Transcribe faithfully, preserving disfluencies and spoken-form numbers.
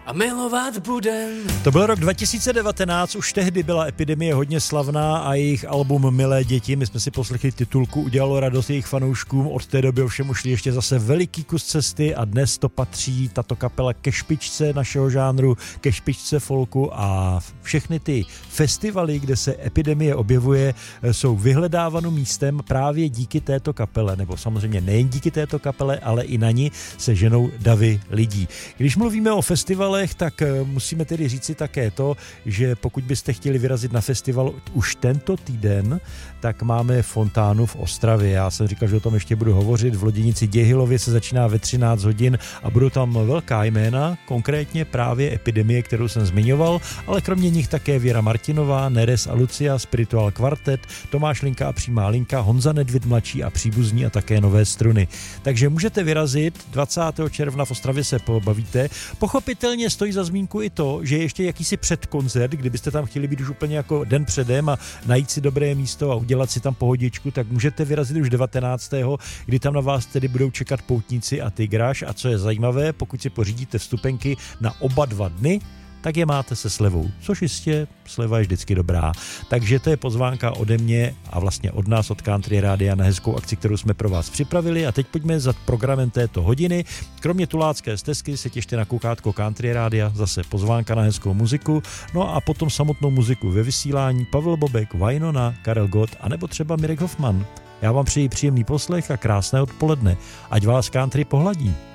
a milovat budem. To byl rok dva tisíce devatenáct, už tehdy byla Epidemie hodně slavná a jejich album Milé děti, my jsme si poslechli titulku, udělalo radost jejich fanouškům, od té doby ovšem ušli ještě zase veliký kus cesty a dnes to patří tato kapela ke špičce našeho žánru, ke špičce folku a všechny ty festivaly, kde se Epidemie objevuje, jsou vyhledávaným místem právě díky této kapele, nebo samozřejmě nejen díky této kapele, ale i na ní se ženou davy lidí. Když mluvíme o festivalech, tak musíme tedy říci také to, že pokud byste chtěli vyrazit na festival už tento týden, tak máme fontánu v Ostravě. Já jsem říkal, že o tom ještě budu hovořit. V Loděnici Děhylově se začíná ve třináct hodin a budou tam velká jména, konkrétně právě Epidemie, kterou jsem zmiňoval, ale kromě nich také Věra Martinová, Neres a Lucia, Spiritual Quartet, Tomáš Linka a Přímá linka, Honza Nedvěd mladší a příbuzní a také Nové struny. Takže můžete vyrazit, dvacátého června v Ostravě se pobavíte. Pochopitelně stojí za zmínku i to, že ještě jakýsi předkoncert, kdybyste tam chtěli být už úplně jako den předem a najít si dobré místo a udělat si tam pohodičku, tak můžete vyrazit už devatenáctého kdy tam na vás tedy budou čekat Poutníci a Tygraš a co je zajímavé, pokud si pořídíte vstupenky na oba dva dny, tak je máte se slevou, což jistě sleva je vždycky dobrá. Takže to je pozvánka ode mě a vlastně od nás, od Country Rádia na hezkou akci, kterou jsme pro vás připravili a teď pojďme za programem této hodiny. Kromě tulácké stezky se těšte na koukátko Country Rádia, zase pozvánka na hezkou muziku, no a potom samotnou muziku ve vysílání Pavel Bobek, Wynona, Karel Gott a nebo třeba Mirek Hoffman. Já vám přeji příjemný poslech a krásné odpoledne. Ať vás country pohladí.